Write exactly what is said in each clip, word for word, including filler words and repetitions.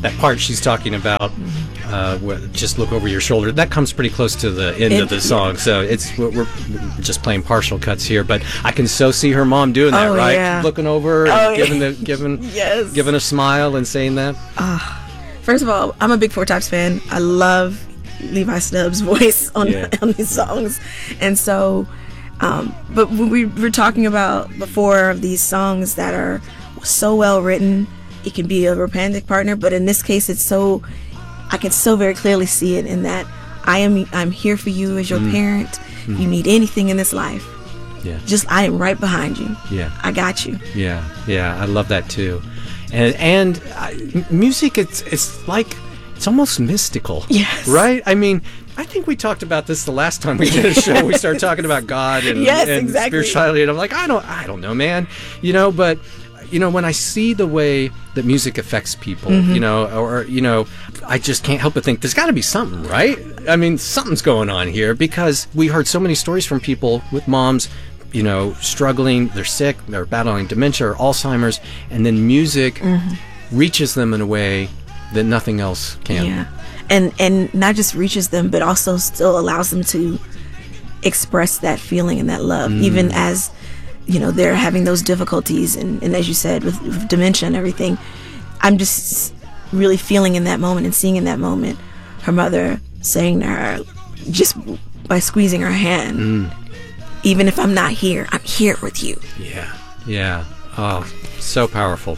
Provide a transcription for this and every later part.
that part she's talking about, uh, wh- just look over your shoulder, that comes pretty close to the end It- of the song. So it's we're, we're just playing partial cuts here, but I can so see her mom doing that, Oh, right? yeah. Looking over, Oh, and yeah. giving the giving Yes. giving a smile and saying that. First of all, I'm a big Four Tops fan. I love Levi Stubbs' voice on Yeah. on these songs, and so. Um, but we were talking about before of these songs that are so well written. It can be a romantic partner, but in this case, it's so I can so very clearly see it in that I am I'm here for you as your Mm. parent. Mm-hmm. You need anything in this life, Yeah. just I am right behind you. Yeah. I got you. Yeah, yeah, I love that too, and and I, m- music, it's it's like it's almost mystical. Yes. Right. I mean, I think we talked about this the last time we did a show. We started talking about God and, Yes, and exactly. spirituality, and I'm like, I don't, I don't know, man. You know, but you know, when I see the way that music affects people, Mm-hmm. you know, or you know, I just can't help but think there's got to be something, right? I mean, something's going on here because we heard so many stories from people with moms, you know, struggling, they're sick, they're battling dementia or Alzheimer's, and then music reaches them in a way that nothing else can. Yeah, and and not just reaches them, but also still allows them to express that feeling and that love, even as you know they're having those difficulties, and, and as you said with, with dementia and everything. I'm just really feeling in that moment and seeing in that moment her mother saying to her, just by squeezing her hand, even if I'm not here, I'm here with you. Yeah, yeah. Oh, so powerful.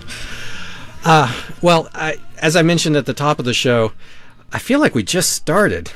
Uh, well, I, as I mentioned at the top of the show, I feel like we just started.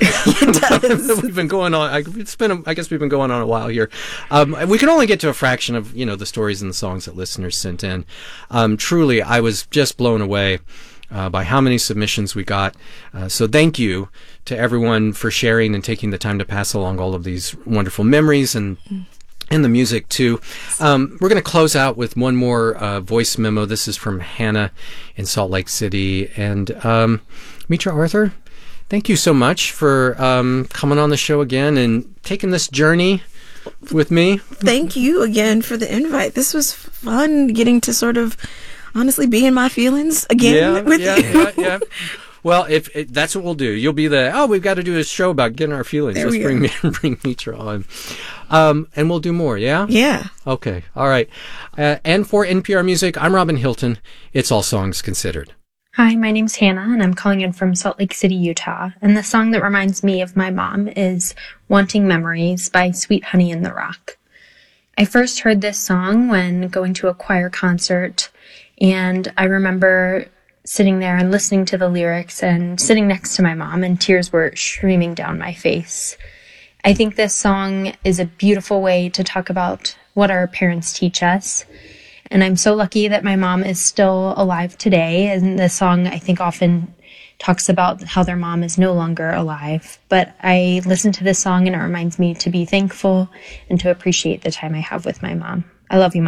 We've been going on. I, it's been. A, I guess we've been going on a while here. Um, we can only get to a fraction of you know the stories and the songs that listeners sent in. Um, truly, I was just blown away uh, by how many submissions we got. Uh, so thank you to everyone for sharing and taking the time to pass along all of these wonderful memories and. And the music, too. Um, we're going to close out with one more uh, voice memo. This is from Hannah in Salt Lake City. And um, Mitra Arthur, thank you so much for um, coming on the show again and taking this journey with me. Thank you again for the invite. This was fun getting to sort of honestly be in my feelings again Yeah, with yeah, you. yeah, yeah. Well, if it, that's what we'll do. You'll be the, oh, we've got to do a show about getting our feelings. There Let's we bring, go. me, bring Mitra on. Um, and we'll do more, yeah? Yeah. Okay, all right. Uh, and for N P R Music, I'm Robin Hilton. It's All Songs Considered. Hi, my name's Hannah, and I'm calling in from Salt Lake City, Utah. And the song that reminds me of my mom is Wanting Memories by Sweet Honey in the Rock. I first heard this song when going to a choir concert, and I remember sitting there and listening to the lyrics and sitting next to my mom, and tears were streaming down my face. I think this song is a beautiful way to talk about what our parents teach us. And I'm so lucky that my mom is still alive today. And the song, I think, often talks about how their mom is no longer alive. But I listen to this song and it reminds me to be thankful and to appreciate the time I have with my mom. I love you, Mom.